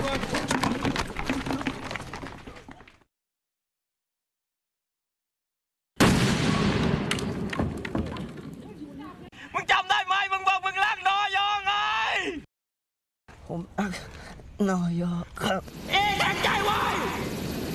มึงจำได้ไหมมึงบอกมึงรักนอยอไงผมรักนอยอครับเอ๊ะแข็งใจไว้